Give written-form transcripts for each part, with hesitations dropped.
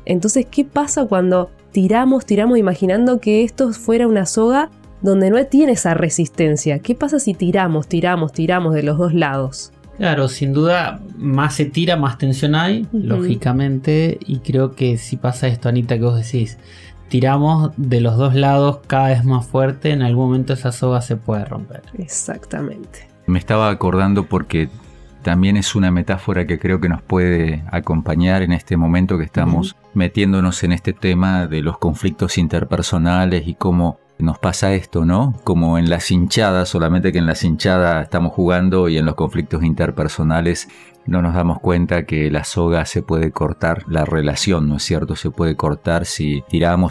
Entonces, ¿qué pasa cuando tiramos imaginando que esto fuera una soga donde no tiene esa resistencia? ¿Qué pasa si tiramos de los dos lados? Claro, sin duda, más se tira, más tensión hay, lógicamente, y creo que si pasa esto, Anita, que vos decís, tiramos de los dos lados cada vez más fuerte, en algún momento esa soga se puede romper. Exactamente. Me estaba acordando porque también es una metáfora que creo que nos puede acompañar en este momento que estamos metiéndonos en este tema de los conflictos interpersonales y cómo nos pasa esto, ¿no? Como en las hinchadas, solamente que en las hinchadas estamos jugando y en los conflictos interpersonales no nos damos cuenta que la soga se puede cortar, la relación, ¿no es cierto? Se puede cortar si tiramos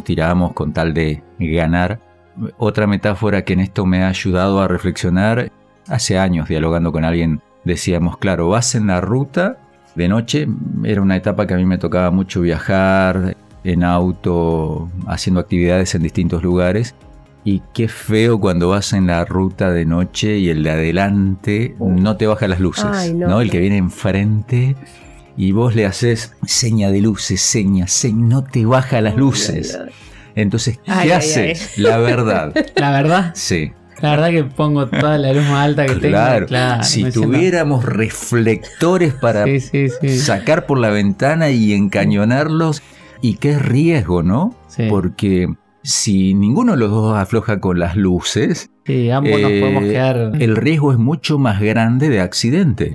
con tal de ganar. Otra metáfora que en esto me ha ayudado a reflexionar, hace años dialogando con alguien, decíamos, claro, vas en la ruta de noche, era una etapa que a mí me tocaba mucho viajar en auto, haciendo actividades en distintos lugares, y qué feo cuando vas en la ruta de noche y el de adelante no te baja las luces. Ay, no. El que viene enfrente y vos le haces seña de luces, seña, no te baja las luces. Entonces, ¿qué haces? La verdad. ¿La verdad? Sí. La verdad que pongo toda la luz más alta que tengo. Claro, si tuviéramos reflectores para sacar por la ventana y encañonarlos, y qué riesgo, ¿no? Sí. Porque si ninguno de los dos afloja con las luces, ambos nos podemos quedar. El riesgo es mucho más grande de accidente.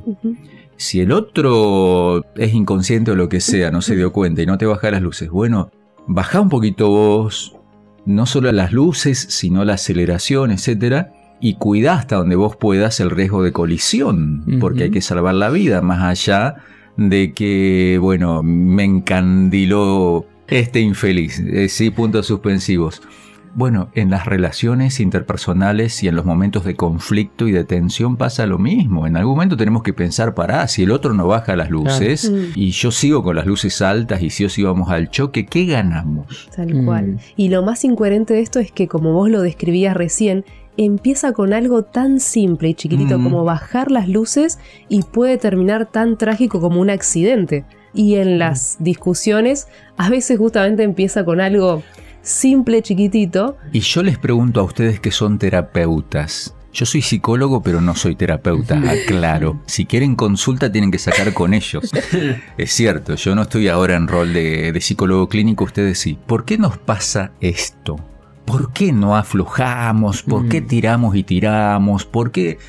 Si el otro es inconsciente o lo que sea, no se dio cuenta y no te baja las luces, bueno, baja un poquito vos, no solo las luces, sino la aceleración, etcétera, y cuidá hasta donde vos puedas el riesgo de colisión, porque hay que salvar la vida, más allá de que, bueno, me encandiló este infeliz. Sí, puntos suspensivos. Bueno, en las relaciones interpersonales y en los momentos de conflicto y de tensión pasa lo mismo. En algún momento tenemos que pensar, si el otro no baja las luces y yo sigo con las luces altas y si yo sigo vamos al choque, ¿qué ganamos? Tal cual. Y lo más incoherente de esto es que, como vos lo describías recién, empieza con algo tan simple y chiquitito como bajar las luces y puede terminar tan trágico como un accidente. Y en las discusiones, a veces justamente empieza con algo simple, chiquitito. Y yo les pregunto a ustedes que son terapeutas. Yo soy psicólogo, pero no soy terapeuta, aclaro. Si quieren consulta, tienen que sacar con ellos. Es cierto, yo no estoy ahora en rol de psicólogo clínico, ustedes sí. ¿Por qué nos pasa esto? ¿Por qué no aflojamos? ¿Por qué tiramos y tiramos? ¿Por qué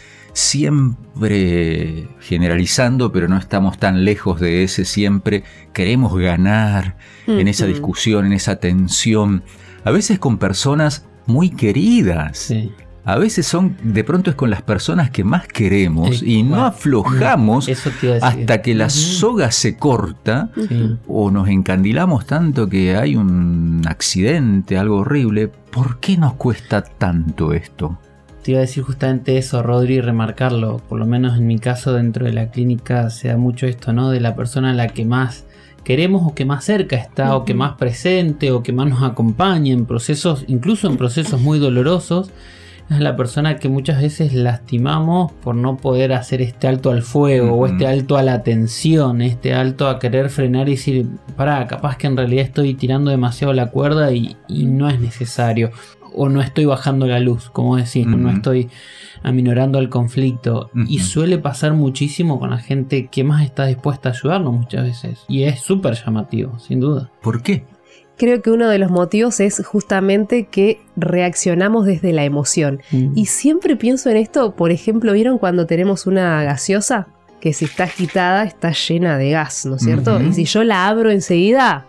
siempre, generalizando, pero no estamos tan lejos de ese, siempre queremos ganar en esa discusión, en esa tensión? A veces con personas muy queridas. Sí. A veces de pronto es con las personas que más queremos y no aflojamos hasta que la soga se corta o nos encandilamos tanto que hay un accidente, algo horrible. ¿Por qué nos cuesta tanto esto? Te iba a decir justamente eso, Rodri, y remarcarlo. Por lo menos en mi caso, dentro de la clínica se da mucho esto, ¿no? De la persona a la que más queremos o que más cerca está o que más presente o que más nos acompaña en procesos, incluso en procesos muy dolorosos. Es la persona que muchas veces lastimamos por no poder hacer este alto al fuego o este alto a la tensión, este alto a querer frenar y decir, capaz que en realidad estoy tirando demasiado la cuerda y no es necesario. O no estoy bajando la luz, como decís, no estoy aminorando el conflicto. Y suele pasar muchísimo con la gente que más está dispuesta a ayudarnos muchas veces. Y es súper llamativo, sin duda. ¿Por qué? Creo que uno de los motivos es justamente que reaccionamos desde la emoción. Y siempre pienso en esto, por ejemplo, ¿vieron cuando tenemos una gaseosa? Que si está agitada está llena de gas, ¿no es cierto? Y si yo la abro enseguida,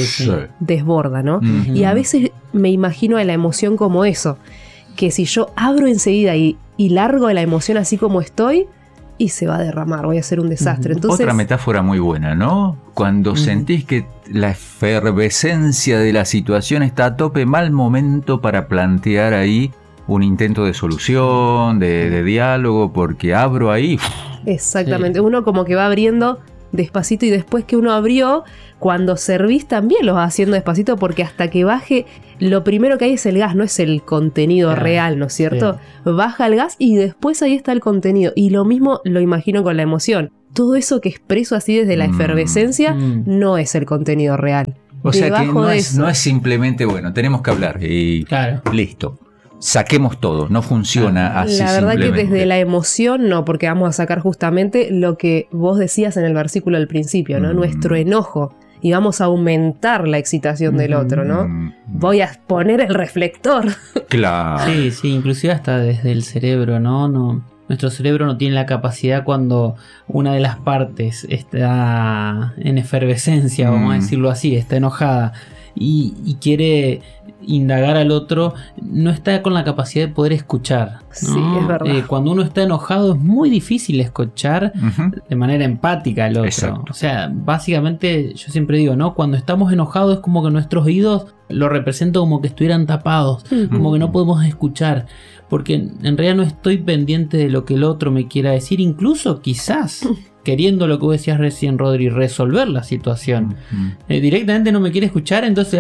desborda, ¿no? Y a veces me imagino a la emoción como eso, que si yo abro enseguida y largo la emoción así como estoy, y se va a derramar, voy a hacer un desastre. Entonces, otra metáfora muy buena, ¿no? Cuando sentís que la efervescencia de la situación está a tope, mal momento para plantear ahí un intento de solución, de diálogo, porque abro ahí. Exactamente, uno como que va abriendo despacito y después que uno abrió, cuando servís también lo vas haciendo despacito porque hasta que baje, lo primero que hay es el gas, no es el contenido real, ¿no es cierto? Sí. Baja el gas y después ahí está el contenido. Y lo mismo lo imagino con la emoción. todo eso que expreso así desde la efervescencia no es el contenido real. O sea que Debajo no de es eso, simplemente, bueno, tenemos que hablar y Claro. listo. Saquemos todo, no funciona así la verdad que simplemente. desde la emoción no, porque vamos a sacar justamente lo que vos decías en el versículo al principio, ¿no? Nuestro enojo. Y vamos a aumentar la excitación del otro, ¿no? Voy a poner el reflector. Claro. Sí, inclusive hasta desde el cerebro, ¿no? Nuestro cerebro no tiene la capacidad cuando una de las partes está en efervescencia, vamos a decirlo así, está enojada y quiere indagar al otro, no está con la capacidad de poder escuchar, ¿no? Sí, es verdad. Cuando uno está enojado es muy difícil escuchar de manera empática al otro. Exacto. O sea, básicamente yo siempre digo, ¿no? Cuando estamos enojados es como que nuestros oídos lo represento como que estuvieran tapados, como que no podemos escuchar, porque en realidad no estoy pendiente de lo que el otro me quiera decir, incluso quizás queriendo lo que vos decías recién, Rodri, resolver la situación. Directamente no me quiere escuchar, entonces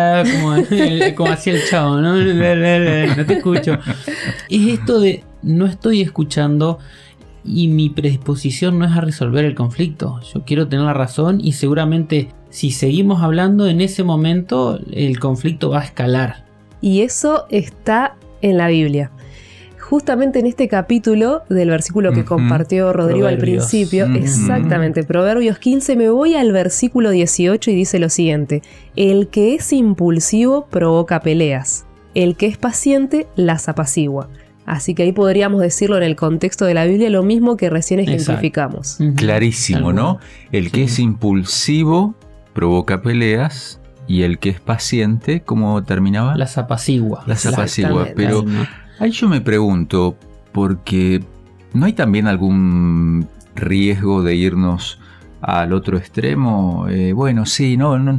como hacía el chavo, ¿no? No te escucho. Es esto de no estoy escuchando y mi predisposición no es a resolver el conflicto. Yo quiero tener la razón y seguramente si seguimos hablando en ese momento el conflicto va a escalar. Y eso está en la Biblia. Justamente en este capítulo del versículo que compartió Rodrigo al principio, exactamente, Proverbios 15, me voy al versículo 18 y dice lo siguiente: el que es impulsivo provoca peleas, el que es paciente las apacigua. Así que ahí podríamos decirlo en el contexto de la Biblia lo mismo que recién ejemplificamos. Clarísimo, ¿no? El que es impulsivo provoca peleas y el que es paciente, ¿cómo terminaba? Las apacigua. Las apacigua, pero ahí yo me pregunto, porque ¿no hay también algún riesgo de irnos al otro extremo? Bueno, sí,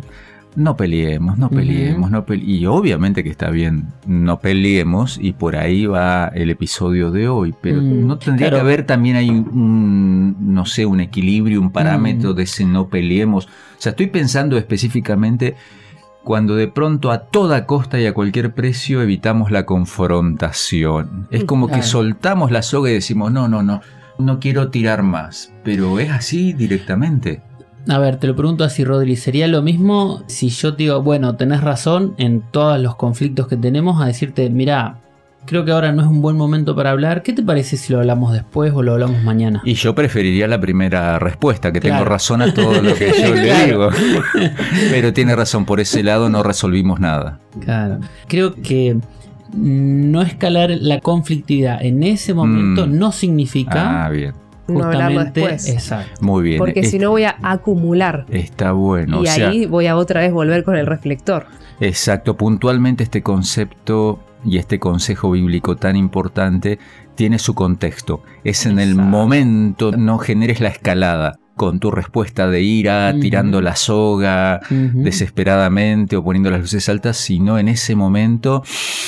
no peleemos, y obviamente que está bien, no peleemos, y por ahí va el episodio de hoy, pero ¿no tendría que haber también ahí un equilibrio, un parámetro de ese no peleemos? O sea, estoy pensando específicamente cuando de pronto a toda costa y a cualquier precio evitamos la confrontación. Es como que soltamos la soga y decimos, no quiero tirar más, pero es así directamente. A ver, te lo pregunto así, Rodri, ¿sería lo mismo si yo te digo, bueno, tenés razón en todos los conflictos que tenemos, a decirte, mira, creo que ahora no es un buen momento para hablar, ¿qué te parece si lo hablamos después o lo hablamos mañana? Y yo preferiría la primera respuesta, que tengo razón a todo lo que yo le digo. Pero tiene razón, por ese lado no resolvimos nada. Claro, creo que no escalar la conflictividad en ese momento no significa... bien. No hablarlo después. Exacto. Muy bien. Porque si no voy a acumular. Está bueno. Y ahí voy a otra vez volver con el reflector. Exacto. Puntualmente este concepto y este consejo bíblico tan importante tiene su contexto. Es en el momento, no generes la escalada con tu respuesta de ira, tirando la soga desesperadamente o poniendo las luces altas, sino en ese momento...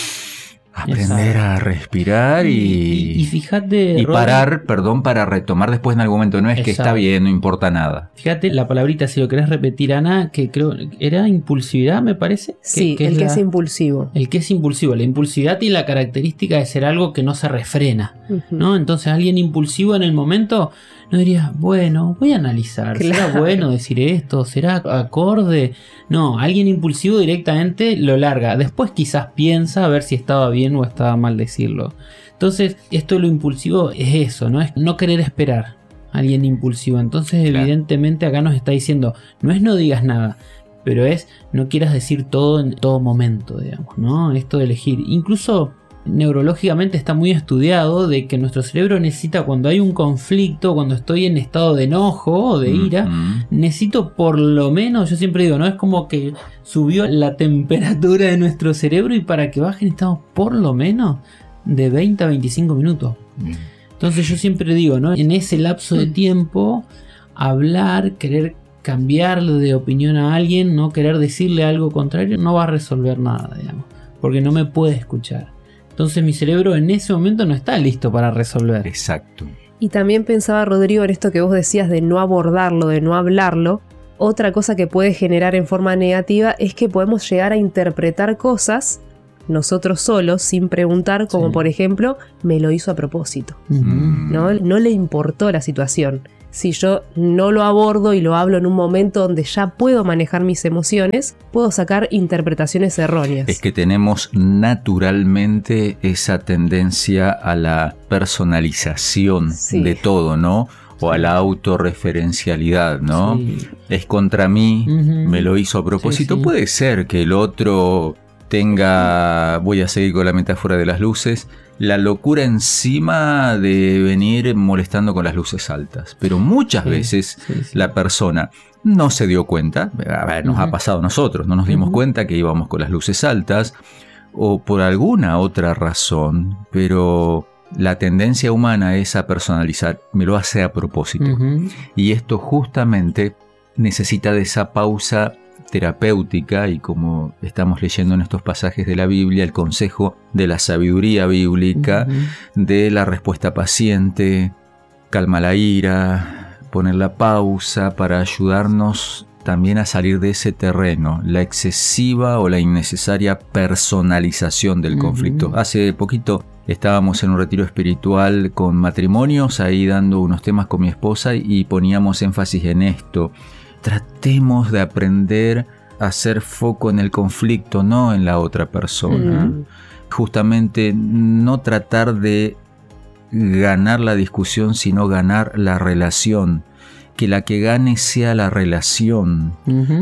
aprender a respirar y fíjate, y parar, para retomar después en algún momento. No es que está bien, no importa nada. Fíjate la palabrita, si lo querés repetir, Ana, que creo era impulsividad, me parece. Sí, que es impulsivo. El que es impulsivo. La impulsividad tiene la característica de ser algo que no se refrena, ¿no? Entonces alguien impulsivo en el momento no diría, bueno, voy a analizar. ¿Será bueno decir esto? ¿Será acorde? No, alguien impulsivo directamente lo larga. Después quizás piensa a ver si estaba bien o estaba mal decirlo. Entonces, esto de lo impulsivo es eso, ¿no? Es no querer esperar a alguien impulsivo. Entonces, evidentemente acá nos está diciendo, no es no digas nada, pero es no quieras decir todo en todo momento, digamos, ¿no? Esto de elegir. Incluso neurológicamente está muy estudiado de que nuestro cerebro necesita, cuando hay un conflicto, cuando estoy en estado de enojo o de ira, necesito por lo menos, yo siempre digo, ¿no? Es como que subió la temperatura de nuestro cerebro y para que baje necesitamos por lo menos de 20 a 25 minutos. Entonces yo siempre digo, ¿no? En ese lapso de tiempo, hablar, querer cambiar de opinión a alguien, no querer decirle algo contrario, no va a resolver nada, digamos, porque no me puede escuchar. Entonces mi cerebro en ese momento no está listo para resolver. Exacto. Y también pensaba, Rodrigo, en esto que vos decías de no abordarlo, de no hablarlo. Otra cosa que puede generar en forma negativa es que podemos llegar a interpretar cosas nosotros solos sin preguntar, como por ejemplo, me lo hizo a propósito. No le importó la situación. si yo no lo abordo y lo hablo en un momento donde ya puedo manejar mis emociones, puedo sacar interpretaciones erróneas. Es que tenemos naturalmente esa tendencia a la personalización de todo, ¿no? O a la autorreferencialidad, ¿no? Sí. Es contra mí, me lo hizo a propósito. Sí. Puede ser que el otro tenga, voy a seguir con la metáfora de las luces, la locura encima de venir molestando con las luces altas. Pero muchas veces la persona no se dio cuenta, a ver, nos ha pasado a nosotros, no nos dimos cuenta que íbamos con las luces altas, o por alguna otra razón, pero la tendencia humana es a personalizar, me lo hace a propósito. Y esto justamente necesita de esa pausa terapéutica, y como estamos leyendo en estos pasajes de la Biblia, el consejo de la sabiduría bíblica, de la respuesta paciente, calma la ira, poner la pausa para ayudarnos también a salir de ese terreno, la excesiva o la innecesaria personalización del conflicto. Hace poquito estábamos en un retiro espiritual con matrimonios, ahí dando unos temas con mi esposa, y poníamos énfasis en esto. Tratemos de aprender a hacer foco en el conflicto, no en la otra persona. Justamente no tratar de ganar la discusión, sino ganar la relación. Que la que gane sea la relación,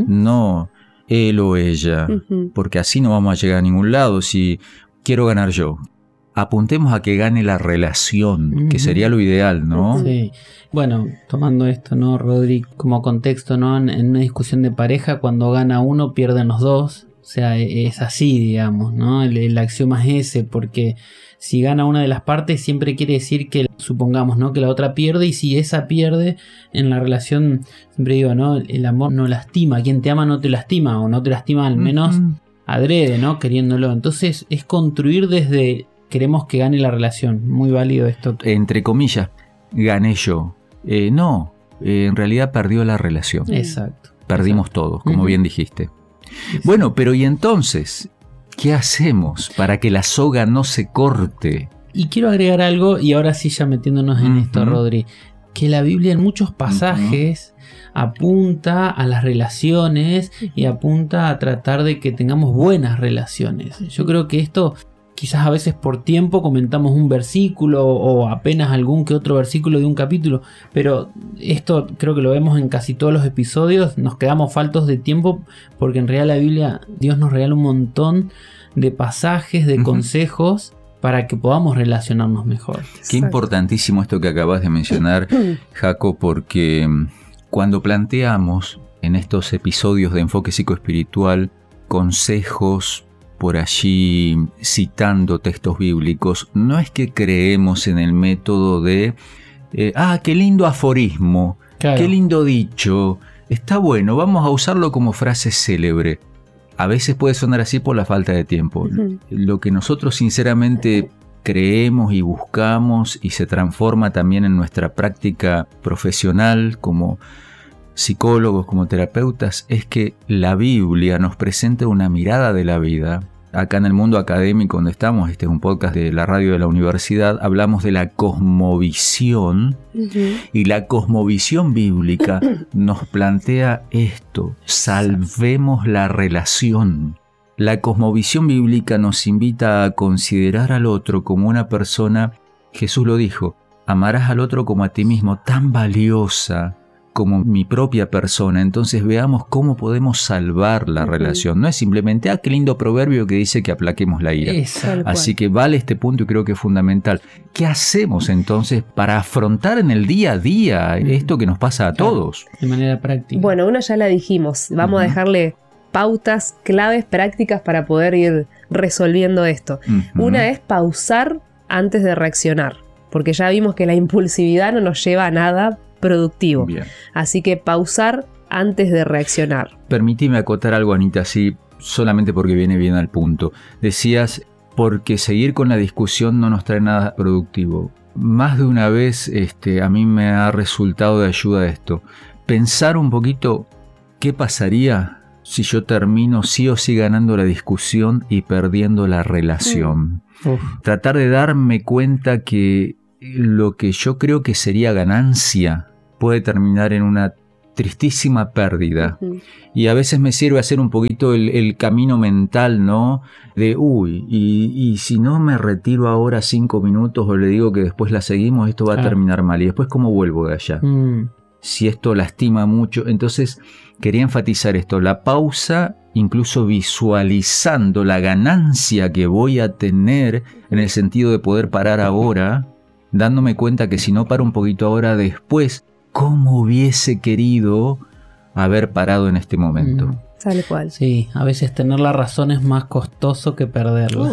no él o ella, porque así no vamos a llegar a ningún lado. Si quiero ganar yo, apuntemos a que gane la relación, que sería lo ideal, ¿no? Sí. Bueno, tomando esto, ¿no, Rodri, como contexto, ¿no? En una discusión de pareja, cuando gana uno, pierden los dos. O sea, es así, digamos, ¿no? El axioma es ese, porque si gana una de las partes, siempre quiere decir que, supongamos, ¿no?, que la otra pierde, y si esa pierde en la relación, siempre digo, ¿no?, el amor no lastima. Quien te ama no te lastima, o no te lastima al menos adrede, ¿no?, queriéndolo. Entonces es construir desde queremos que gane la relación. Muy válido esto. Entre comillas, gané yo. No, en realidad perdió la relación. Exacto. Perdimos todos, como bien dijiste. Bueno, pero ¿y entonces qué hacemos para que la soga no se corte? Y quiero agregar algo, y ahora sí ya metiéndonos en esto, Rodri, que la Biblia en muchos pasajes apunta a las relaciones y apunta a tratar de que tengamos buenas relaciones. Yo creo que esto, quizás a veces por tiempo comentamos un versículo o apenas algún que otro versículo de un capítulo, pero esto creo que lo vemos en casi todos los episodios. Nos quedamos faltos de tiempo porque en realidad la Biblia, Dios nos regala un montón de pasajes, de consejos para que podamos relacionarnos mejor. Qué importantísimo esto que acabas de mencionar, Jaco, porque cuando planteamos en estos episodios de enfoque psicoespiritual consejos, por allí citando textos bíblicos, no es que creemos en el método de qué lindo aforismo, qué lindo dicho, está bueno, vamos a usarlo como frase célebre. A veces puede sonar así por la falta de tiempo. Lo que nosotros sinceramente creemos y buscamos, y se transforma también en nuestra práctica profesional como psicólogos, como terapeutas, es que la Biblia nos presenta una mirada de la vida. Acá en el mundo académico donde estamos, este es un podcast de la radio de la universidad, hablamos de la cosmovisión, y la cosmovisión bíblica nos plantea esto: salvemos la relación. La cosmovisión bíblica nos invita a considerar al otro como una persona, Jesús lo dijo, amarás al otro como a ti mismo, tan valiosa como mi propia persona. Entonces veamos cómo podemos salvar la relación. No es simplemente, qué lindo proverbio que dice que aplaquemos la ira. Así que vale este punto y creo que es fundamental. ¿Qué hacemos entonces para afrontar en el día a día esto que nos pasa a todos? De manera práctica. Bueno, una ya la dijimos. Vamos a dejarle pautas, claves prácticas para poder ir resolviendo esto. Una es pausar antes de reaccionar, porque ya vimos que la impulsividad no nos lleva a nada productivo. Bien. Así que pausar antes de reaccionar. Permíteme acotar algo, Anita, así solamente porque viene bien al punto. Decías, porque seguir con la discusión no nos trae nada productivo. Más de una vez a mí me ha resultado de ayuda esto. Pensar un poquito qué pasaría si yo termino sí o sí ganando la discusión y perdiendo la relación. Tratar de darme cuenta que lo que yo creo que sería ganancia puede terminar en una tristísima pérdida. Y a veces me sirve hacer un poquito el camino mental, ¿no? De, y si no me retiro ahora 5 minutos o le digo que después la seguimos, esto va a terminar mal. Y después, ¿cómo vuelvo de allá? Si esto lastima mucho. Entonces, quería enfatizar esto, la pausa, incluso visualizando la ganancia que voy a tener en el sentido de poder parar ahora, dándome cuenta que si no paro un poquito ahora, después, ¿cómo hubiese querido haber parado en este momento? Tal cual. Sí, a veces tener la razón es más costoso que perderla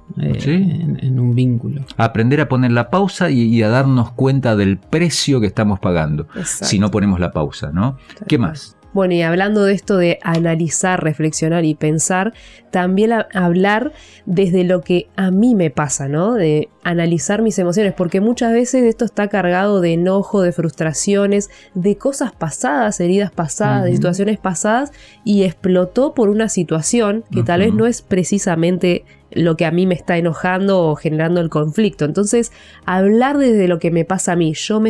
en un vínculo. Aprender a poner la pausa y a darnos cuenta del precio que estamos pagando. Exacto. Si no ponemos la pausa, ¿no? ¿Qué más? Bueno, y hablando de esto de analizar, reflexionar y pensar, también hablar desde lo que a mí me pasa, ¿no? De analizar mis emociones, porque muchas veces esto está cargado de enojo, de frustraciones, de cosas pasadas, heridas pasadas, de situaciones pasadas, y explotó por una situación que tal vez no es precisamente lo que a mí me está enojando o generando el conflicto. Entonces, hablar desde lo que me pasa a mí, yo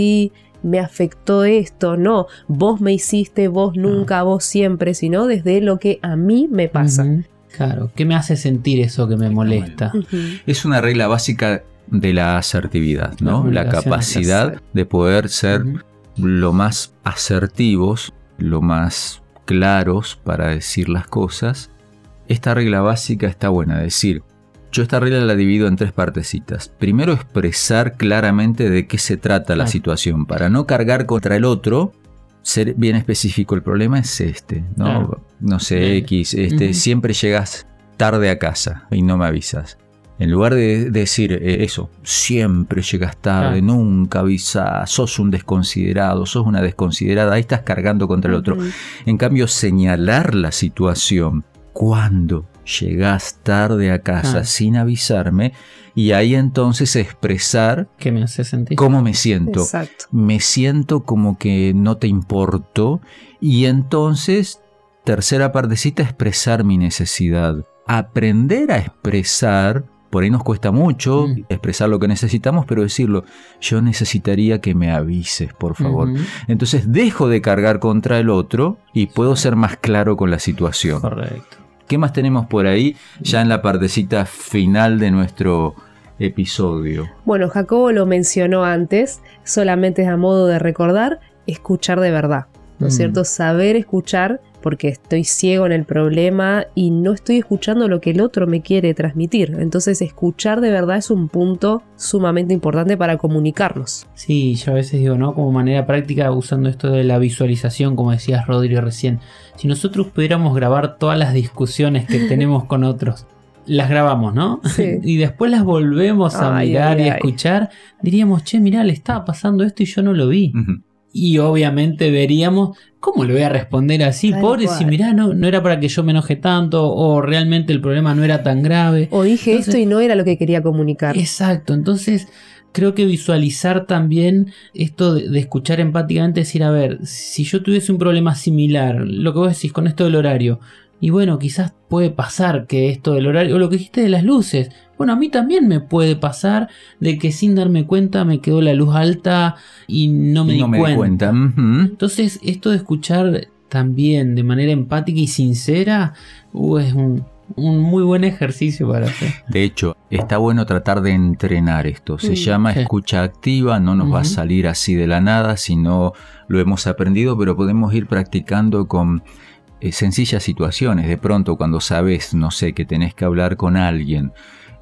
me afectó esto, no, vos me hiciste, vos nunca, vos siempre, sino desde lo que a mí me pasa. Claro, ¿qué me hace sentir eso que me molesta? Es una regla básica de la asertividad, ¿no? La capacidad de poder ser lo más asertivos, lo más claros para decir las cosas. Esta regla básica está buena, es decir, yo esta regla la divido en 3 partecitas. Primero, expresar claramente de qué se trata la situación, para no cargar contra el otro, ser bien específico. El problema es ¿no? No sé, X, siempre llegas tarde a casa y no me avisas. En lugar de decir eso, siempre llegas tarde, nunca avisas, sos un desconsiderado, sos una desconsiderada, ahí estás cargando contra el otro. En cambio, señalar la situación, cuando llegás tarde a casa sin avisarme, y ahí entonces expresar ¿qué me hace sentir? ¿Cómo me siento? Exacto. Me siento como que no te importo, y entonces, tercera partecita, expresar mi necesidad. Aprender a expresar, por ahí nos cuesta mucho expresar lo que necesitamos, pero decirlo, yo necesitaría que me avises, por favor. Entonces dejo de cargar contra el otro y puedo ser más claro con la situación. Correcto. ¿Qué más tenemos por ahí ya en la partecita final de nuestro episodio? Bueno, Jacobo lo mencionó antes, solamente es a modo de recordar, escuchar de verdad, ¿no es cierto? Saber escuchar, porque estoy ciego en el problema y no estoy escuchando lo que el otro me quiere transmitir. Entonces, escuchar de verdad es un punto sumamente importante para comunicarnos. Sí, yo a veces digo, ¿no? Como manera práctica, usando esto de la visualización, como decías, Rodrigo, recién. Si nosotros pudiéramos grabar todas las discusiones que tenemos con otros, las grabamos, ¿no? Sí. Y después las volvemos a mirar y a escuchar, diríamos, che, mirá, le estaba pasando esto y yo no lo vi. Y obviamente veríamos, ¿cómo le voy a responder así? Pobre, si mirá, no era para que yo me enoje tanto, o realmente el problema no era tan grave. O dije esto y no era lo que quería comunicar. Exacto, entonces creo que visualizar también esto de escuchar empáticamente, decir, a ver, si yo tuviese un problema similar, lo que vos decís con esto del horario, y bueno, quizás puede pasar que esto del horario, o lo que dijiste de las luces, bueno, a mí también me puede pasar de que sin darme cuenta me quedó la luz alta y no me di cuenta. Entonces, esto de escuchar también de manera empática y sincera es un muy buen ejercicio para hacer. De hecho, está bueno tratar de entrenar esto. Se llama escucha activa, no nos va a salir así de la nada si no lo hemos aprendido, pero podemos ir practicando con sencillas situaciones. De pronto, cuando sabes, no sé, que tenés que hablar con alguien,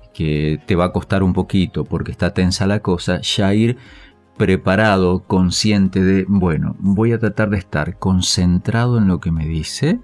que te va a costar un poquito porque está tensa la cosa, ya ir preparado, consciente de, bueno, voy a tratar de estar concentrado en lo que me dice,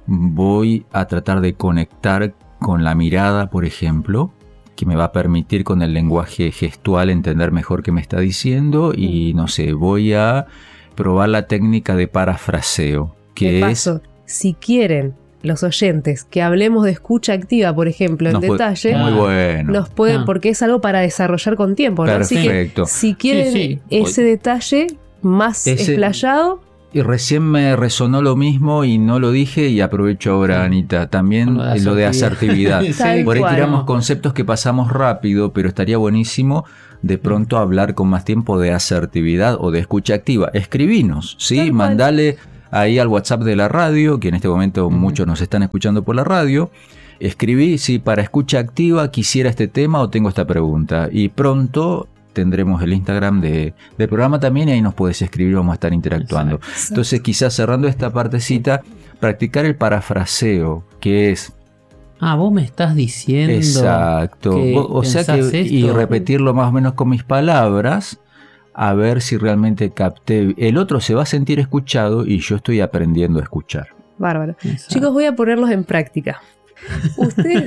voy a tratar de conectar con la mirada, por ejemplo, que me va a permitir con el lenguaje gestual entender mejor qué me está diciendo, y no sé, voy a probar la técnica de parafraseo, que es... Si quieren los oyentes que hablemos de escucha activa, por ejemplo, en detalle, muy bueno. nos pueden, porque es algo para desarrollar con tiempo, ¿no? Perfecto. Así que si quieren ese detalle más explayado, Y recién me resonó lo mismo y no lo dije y aprovecho ahora, Anita, también lo de asertividad. Sí, por ahí cual. tiramos conceptos que pasamos rápido, pero estaría buenísimo de pronto hablar con más tiempo de asertividad o de escucha activa. Escribinos, ¿sí? Mandale ahí al WhatsApp de la radio, que en este momento muchos nos están escuchando por la radio. Escribí, sí, para escucha activa quisiera este tema o tengo esta pregunta. Y pronto tendremos el Instagram del programa también y ahí nos puedes escribir, vamos a estar interactuando. Exacto. Entonces quizás cerrando esta partecita, practicar el parafraseo, que es... Vos me estás diciendo... Exacto. O sea que y repetirlo más o menos con mis palabras, a ver si realmente capté. El otro se va a sentir escuchado y yo estoy aprendiendo a escuchar. Bárbaro. Exacto. Chicos, voy a ponerlos en práctica. Ustedes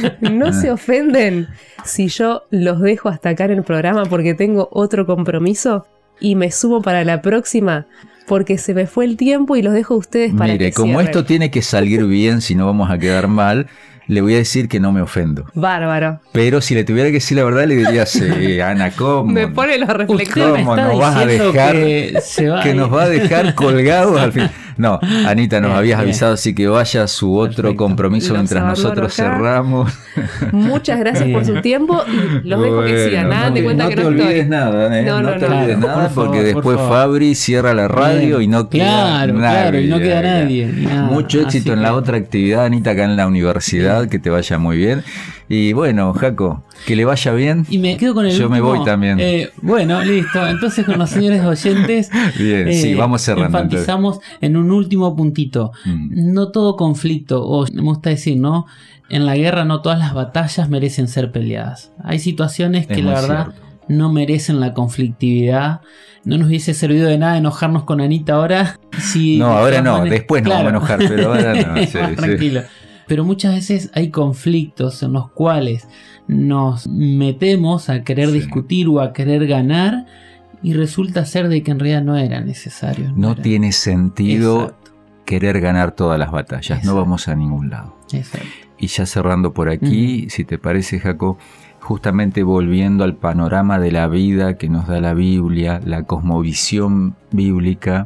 no se ofenden si yo los dejo hasta acá en el programa porque tengo otro compromiso y me sumo para la próxima porque se me fue el tiempo y los dejo a ustedes para Mire, que como cierren. esto tiene que salir bien, si no vamos a quedar mal, le voy a decir que no me ofendo. Bárbaro. Pero si le tuviera que decir la verdad, le diría, sí, Ana, ¿cómo? Me pone los Usted reflectores. me ¿Cómo está nos vas a diciendo dejar que se va que nos va a dejar colgados al fin? No, Anita, nos Bien, habías bien. avisado, así que vaya a su otro Perfecto. compromiso Los mientras abandono nosotros acá. cerramos. Muchas gracias por su tiempo y los dejo que sigan. Bueno, Nada de cuenta no que te no olvides estoy. nada, ¿eh? No, No, no, te no. olvides Claro, nada por porque favor, después por favor. Fabri cierra la radio Bien. y no queda Claro, y no queda nadie. nadie, ni nada. Mucho éxito Así en la que- otra actividad, Anita, acá en la universidad, que te vaya muy bien. Y bueno, Jaco, que le vaya bien. Y me quedo con el Yo me último. voy también. Bueno, listo. Entonces con los señores oyentes Bien, sí, vamos cerrando. enfatizamos en un último puntito. No todo conflicto, o me gusta decir, ¿no? En la guerra no todas las batallas merecen ser peleadas. Hay situaciones que Es la muy verdad cierto. no merecen la conflictividad. No nos hubiese servido de nada enojarnos con Anita ahora. Si No, de ahora todas no, maneras- después nos vamos a enojar, pero ahora no. Sí, Más sí. tranquilo. Pero muchas veces hay conflictos en los cuales nos metemos a querer Sí. discutir o a querer ganar y resulta ser de que en realidad no era necesario. No era. tiene sentido Exacto, querer ganar todas las batallas, no Exacto. vamos a ningún lado. exacto. Y ya cerrando por aquí, si te parece, Jaco, justamente volviendo al panorama de la vida que nos da la Biblia, la cosmovisión bíblica,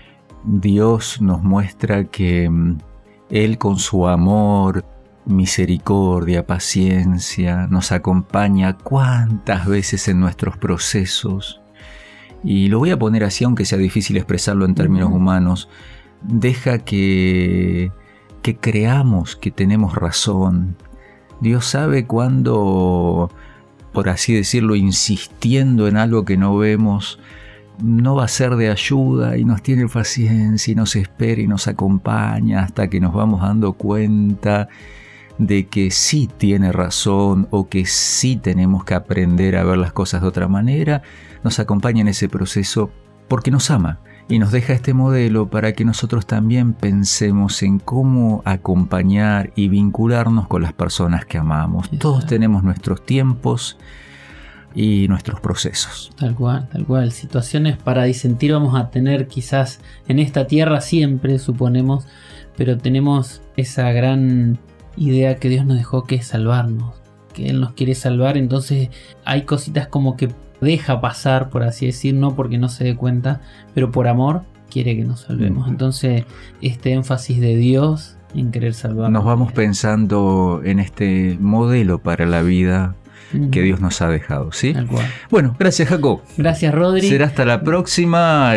Dios nos muestra que Él con su amor, misericordia, paciencia, nos acompaña cuántas veces en nuestros procesos. Y lo voy a poner así, aunque sea difícil expresarlo en términos humanos, deja que creamos que tenemos razón. Dios sabe cuándo, por así decirlo, insistiendo en algo que no vemos, no va a ser de ayuda y nos tiene paciencia y nos espera y nos acompaña hasta que nos vamos dando cuenta de que sí tiene razón o que sí tenemos que aprender a ver las cosas de otra manera. Nos acompaña en ese proceso porque nos ama y nos deja este modelo para que nosotros también pensemos en cómo acompañar y vincularnos con las personas que amamos. Exacto. Todos tenemos nuestros tiempos y nuestros procesos. Tal cual, tal cual. Situaciones para disentir vamos a tener quizás en esta tierra siempre, suponemos, pero tenemos esa gran idea que Dios nos dejó, que es salvarnos, que Él nos quiere salvar. Entonces hay cositas como que deja pasar, por así decir, no porque no se dé cuenta, pero por amor quiere que nos salvemos. Entonces este énfasis de Dios en querer salvarnos. Nos vamos pensando en este modelo para la vida que Dios nos ha dejado, ¿sí? Tal cual. Bueno, gracias, Jaco. Gracias, Rodri. Será hasta la próxima,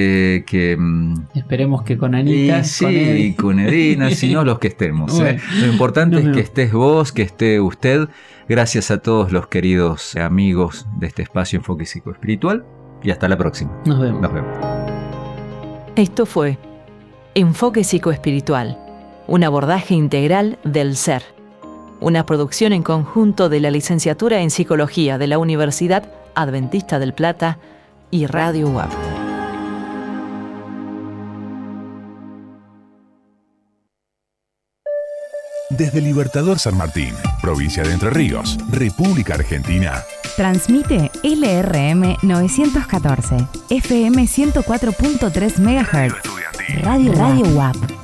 Esperemos que con Anita, y sí, con Eddie. y con Edina, si no los que estemos. Bueno, Lo importante nos es que vemos. estés vos, que esté usted. Gracias a todos los queridos amigos de este espacio Enfoque Psicoespiritual y hasta la próxima. Nos vemos. Nos vemos. Esto fue Enfoque Psicoespiritual, un abordaje integral del ser. Una producción en conjunto de la Licenciatura en Psicología de la Universidad Adventista del Plata y Radio UAP. Desde Libertador San Martín, provincia de Entre Ríos, República Argentina. Transmite LRM 914, FM 104.3 MHz, Radio UAP.